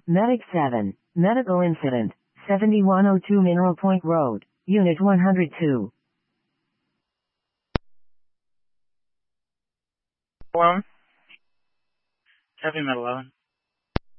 Medic 7. Medical incident. 7102 Mineral Point Road. Unit 102. Hello? Heavy Metal 11.